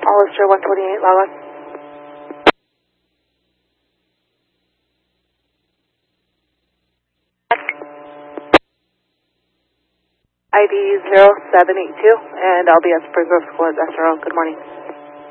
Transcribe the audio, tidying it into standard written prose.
Hollister 128, log on. ID 0782, and LBS Spring Grove School at SRO. Good morning.